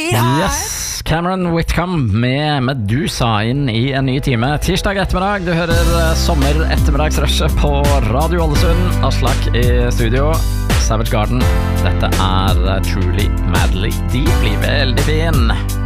Yes, Cameron Whitcomb med Medusa inn i en ny time. Tirsdag ettermiddag, du hører sommer-ettermiddagsrushet på Radio Ålesund. Aslak i studio, Savage Garden. Dette Truly Madly Deeply, veldig fin.